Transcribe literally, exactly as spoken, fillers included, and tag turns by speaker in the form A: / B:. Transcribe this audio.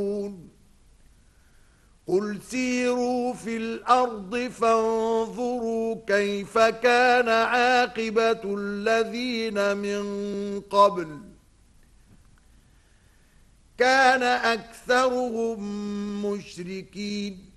A: قل سيروا في الأرض فانظروا كيف كان عاقبة الذين من قبل كان أكثرهم مشركين